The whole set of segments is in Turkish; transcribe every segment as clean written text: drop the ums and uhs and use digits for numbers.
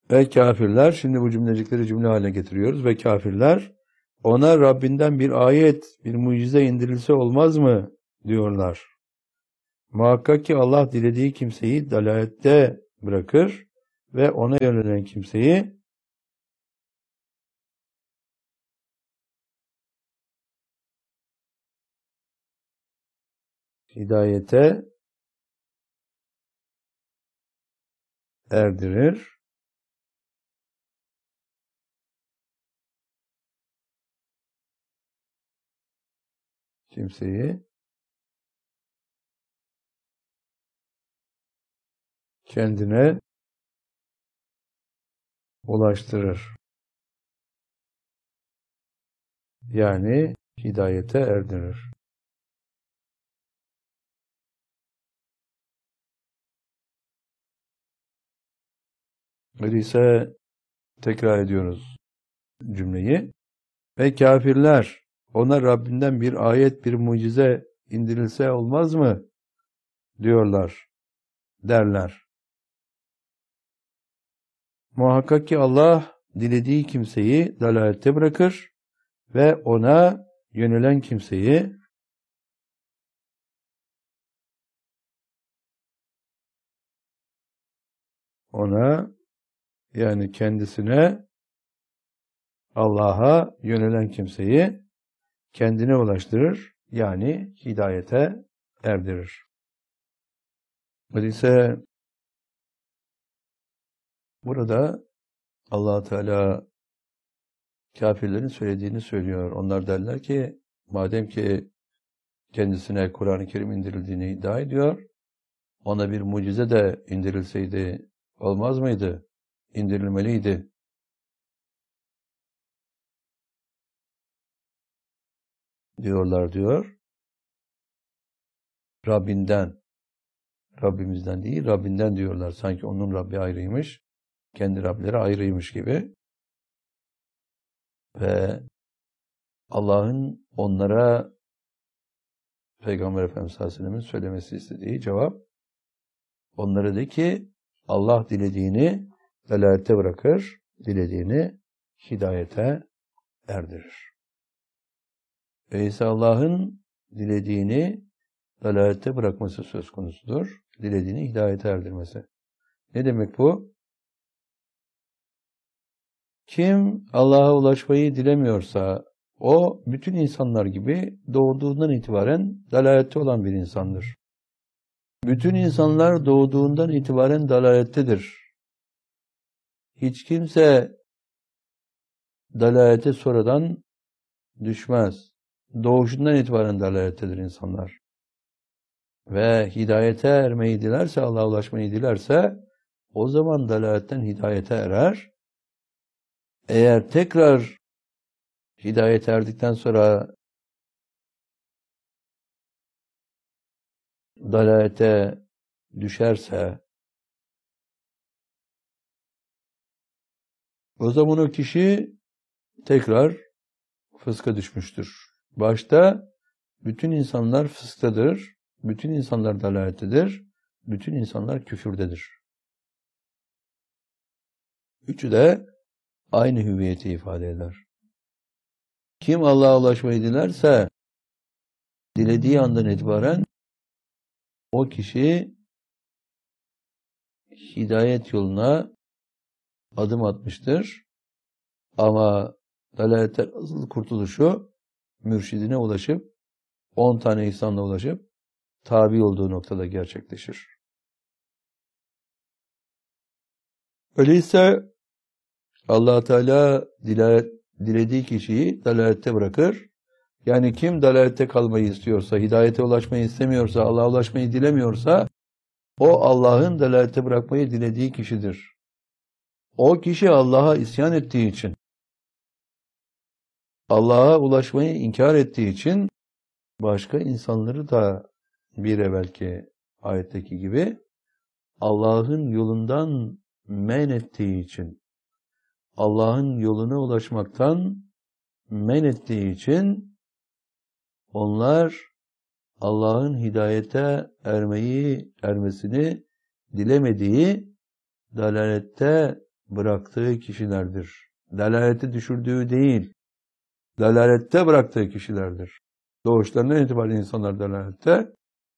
Ve kafirler, şimdi bu cümlecikleri cümle haline getiriyoruz. Ve kafirler, ona Rabbinden bir ayet, bir mucize indirilse olmaz mı diyorlar. Muhakkak ki Allah dilediği kimseyi dalalette bırakır ve ona yönelen kimseyi hidayete erdirir. Kimseyi kendine ulaştırır. Yani hidayete erdirir. Öyleyse tekrar ediyoruz cümleyi. Ve kafirler ona Rabbinden bir ayet, bir mucize indirilse olmaz mı derler. Muhakkak ki Allah dilediği kimseyi dalalette bırakır ve ona yönelen kimseyi yani kendisine, Allah'a yönelen kimseyi kendine ulaştırır. Yani hidayete erdirir. Öyleyse burada Allah Teala kafirlerin söylediğini söylüyor. Onlar derler ki, madem ki kendisine Kur'an-ı Kerim indirildiğini iddia ediyor, ona bir mucize de indirilseydi olmaz mıydı? İndirilmeliydi diyor. Rabbimizden değil, Rabbinden diyorlar. Sanki onun Rabbi ayrıymış, kendi Rableri ayrıymış gibi. Ve Allah'ın onlara Peygamber Efendimiz sallallahu aleyhi ve sellem'in söylemesi istediği cevap, onlara de ki Allah dilediğini dalalete bırakır, dilediğini hidayete erdirir. Öyleyse Allah'ın dilediğini dalalete bırakması söz konusudur. Dilediğini hidayete erdirmesi. Ne demek bu? Kim Allah'a ulaşmayı dilemiyorsa, o bütün insanlar gibi doğduğundan itibaren dalalette olan bir insandır. Bütün insanlar doğduğundan itibaren dalalettedir. Hiç kimse dalalete sonradan düşmez. Doğuşundan itibaren dalalettedir insanlar. Ve hidayete ermeyi dilerse, Allah'a ulaşmayı dilerse, o zaman dalaletten hidayete erer. Eğer tekrar hidayete erdikten sonra dalalete düşerse, o zaman o kişi tekrar fıska düşmüştür. Başta bütün insanlar fısktadır, bütün insanlar dalalettedir, bütün insanlar küfürdedir. Üçü de aynı hüviyeti ifade eder. Kim Allah'a ulaşmayı dilerse, dilediği andan itibaren o kişi hidayet yoluna adım atmıştır. Ama dalaletten asıl kurtuluşu mürşidine ulaşıp 10 tane ihsanla ulaşıp tabi olduğu noktada gerçekleşir. Öyleyse Allah Teala dilediği kişiyi dalalette bırakır. Yani kim dalalette kalmayı istiyorsa, hidayete ulaşmayı istemiyorsa, Allah'a ulaşmayı dilemiyorsa, o Allah'ın dalalette bırakmayı dilediği kişidir. O kişi Allah'a isyan ettiği için, Allah'a ulaşmayı inkar ettiği için, başka insanları da bir evvelki ayetteki gibi Allah'ın yolundan men ettiği için, Allah'ın yoluna ulaşmaktan men ettiği için, onlar Allah'ın hidayete ermesini dilemediği dalalette bıraktığı kişilerdir. Dalalete düşürdüğü değil, dalalette bıraktığı kişilerdir. Doğuşlarından itibaren insanlar dalalette.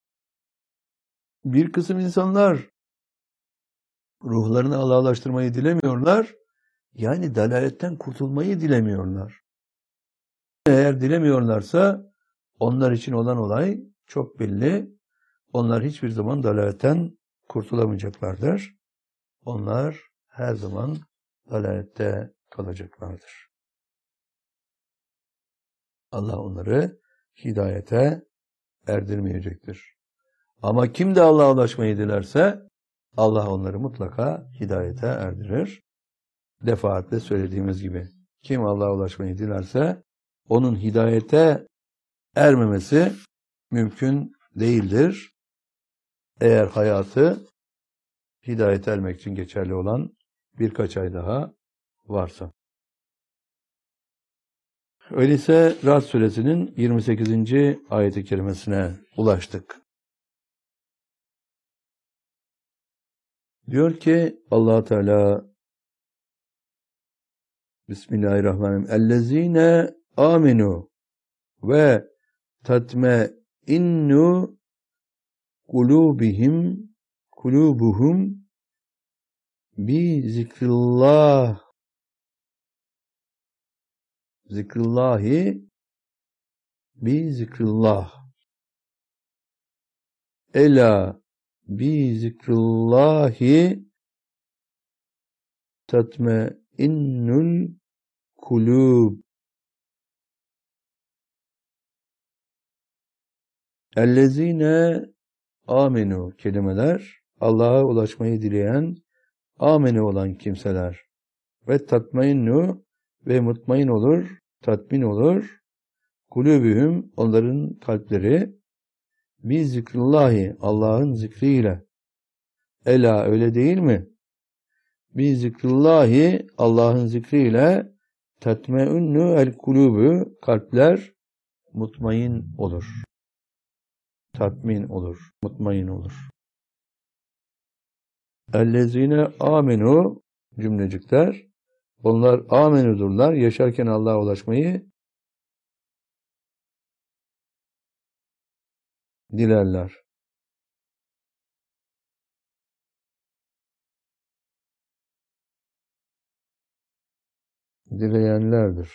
Bir kısım insanlar ruhlarını Allah'laştırmayı dilemiyorlar. Yani dalaletten kurtulmayı dilemiyorlar. Eğer dilemiyorlarsa onlar için olan olay çok belli. Onlar hiçbir zaman dalaletten kurtulamayacaklardır. Onlar her zaman dalalette kalacaklardır. Allah onları hidayete erdirmeyecektir. Ama kim de Allah'a ulaşmayı dilerse Allah onları mutlaka hidayete erdirir. Defaatle söylediğimiz gibi kim Allah'a ulaşmayı dilerse onun hidayete ermemesi mümkün değildir. Eğer hayatı hidayete ermek için geçerli olan birkaç ay daha varsa. Öyleyse Ra'd suresinin 28. ayet-i kerimesine ulaştık. Diyor ki Allah Teala Bismillahirrahmanirrahim. Ellezine amenu ve tatmeinnu kulubuhum bi zikrillahi bi zikrillah. Ela bi zikrillahi tatmeinnul kulub. Ellezine amenu kelimeler Allah'a ulaşmayı dileyen amenu olan kimseler ve tatmainnu ve mutmain olur, tatmin olur. Kulübühüm onların kalpleri bi zikrillahi Allah'ın zikriyle. Ela öyle değil mi? Bi zikrillahi Allah'ın zikriyle tatmeinnu el kulübü kalpler mutmain olur. Tatmin olur, mutmain olur. Ellezine amenu cümlecikler. Onlar amenudurlar. Yaşarken Allah'a ulaşmayı dilerler. Dileyenlerdir.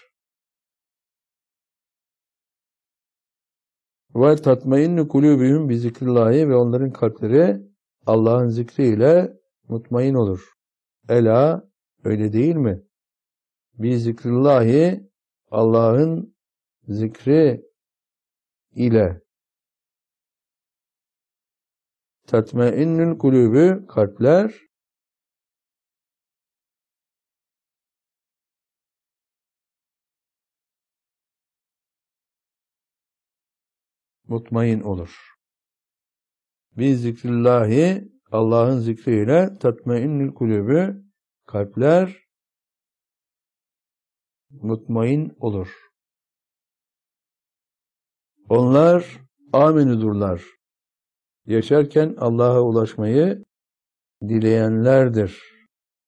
Ve tatmainnu kulübühüm bi zikrillahi ve onların kalpleri Allah'ın zikriyle mutmain olur. Ela öyle değil mi? Bi zikrillahi Allah'ın zikri ile tatmainnül kulübü kalpler mutmain olur. Bi zikrillahi Allah'ın zikriyle tatmainnül kulübü kalpler mutmain olur. Onlar aminudurlar. Yaşarken Allah'a ulaşmayı dileyenlerdir.